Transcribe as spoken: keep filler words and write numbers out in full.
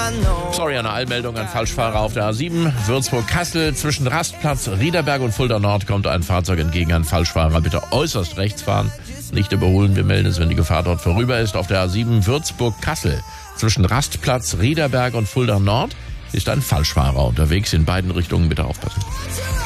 Sorry, eine Eilmeldung an Falschfahrer auf der A sieben. Würzburg-Kassel. Zwischen Rastplatz Riederberg und Fulda Nord kommt ein Fahrzeug entgegen. An Falschfahrer bitte äußerst rechts fahren. Nicht überholen. Wir melden es, wenn die Gefahr dort vorüber ist. Auf der A sieben Würzburg-Kassel. Zwischen Rastplatz Riederberg und Fulda Nord ist ein Falschfahrer unterwegs. In beiden Richtungen bitte aufpassen.